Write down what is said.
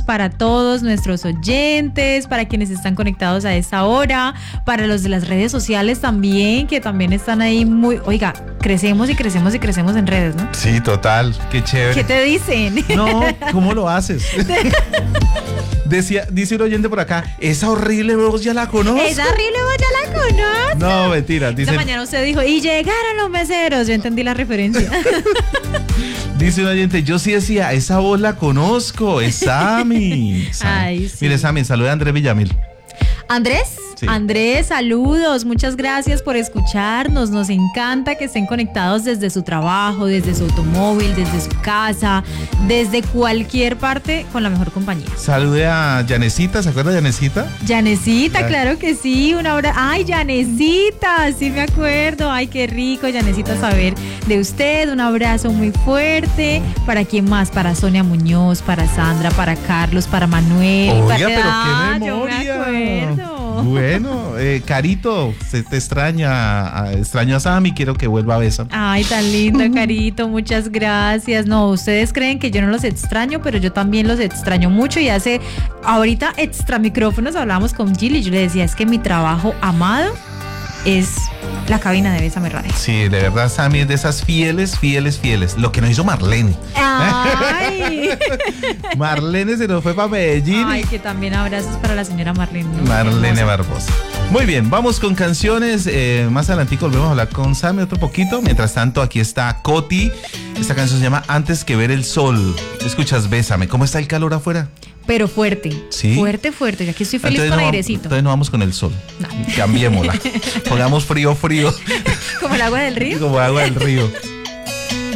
para todos nuestros oyentes, para quienes están conectados a esta hora, para los de las redes sociales también, que también están ahí muy... Oiga, crecemos y crecemos y crecemos en redes, ¿no? Sí, total, qué chévere. ¿Qué te dicen? No, ¿cómo lo haces? Dice un oyente por acá, esa horrible voz ya la conozco. Esa horrible voz ya la conozco. No, mentira. Esta mañana usted dijo, y llegaron los meseros. Yo entendí la referencia. Dice un oyente, yo sí decía, esa voz la conozco, es Sammy. Ay, sí. Mire, Sammy, saluda a Andrés Villamil. Andrés, sí. Andrés, saludos, muchas gracias por escucharnos, nos encanta que estén conectados desde su trabajo, desde su automóvil, desde su casa, desde cualquier parte con la mejor compañía. Salude a Yanecita, ¿se acuerda de Yanecita? Yanecita, claro que sí, una hora. Ay, Yanecita, sí me acuerdo, ay, qué rico, Yanecita, saber de usted, un abrazo muy fuerte. ¿Para quién más? Para Sonia Muñoz, para Sandra, para Carlos, para Manuel. Oiga, para... pero qué memoria. Yo me acuerdo. Bueno, Carito, se te extraña, extraño a Sammy, quiero que vuelva a besar. Ay, tan lindo, Carito, muchas gracias. No, ustedes creen que yo no los extraño, pero yo también los extraño mucho y ahorita extra micrófonos hablábamos con Jill y yo le decía, es que mi trabajo amado es la cabina de Bésame Radio. Sí, de verdad, Sammy es de esas fieles. Lo que nos hizo Marlene. Ay. Marlene se nos fue para Medellín. Ay, que también abrazos para la señora Marlene, ¿no? Marlene Barbosa. Muy bien, vamos con canciones. Más adelantico volvemos a hablar con Sammy otro poquito. Mientras tanto, aquí está Coti. Esta canción se llama Antes que ver el sol. Escuchas Bésame. ¿Cómo está el calor afuera? Pero fuerte. ¿Sí? Fuerte. Aquí estoy feliz con airecito. Entonces no vamos con el sol. No. Cambiémosla. Pongamos frío. ¿Como el agua del río? Como agua del río.